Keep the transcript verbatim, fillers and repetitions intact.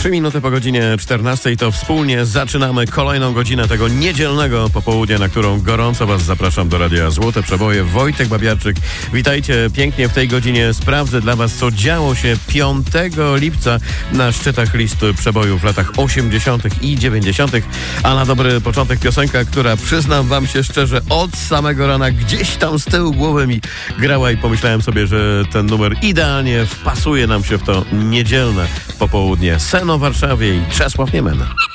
Trzy minuty po godzinie czternastej to wspólnie zaczynamy kolejną godzinę tego niedzielnego popołudnia, na którą gorąco Was zapraszam do Radia Złote Przeboje. Wojtek Babiarczyk, witajcie pięknie w tej godzinie. Sprawdzę dla Was, co działo się piątego lipca na szczytach listy przebojów w latach osiemdziesiątych i dziewięćdziesiątych. A na dobry początek piosenka, która, przyznam Wam się szczerze, od samego rana gdzieś tam z tyłu głowy mi grała i pomyślałem sobie, że ten numer idealnie wpasuje nam się w to niedzielne popołudnie. Sen o Warszawie i Czesław Niemen.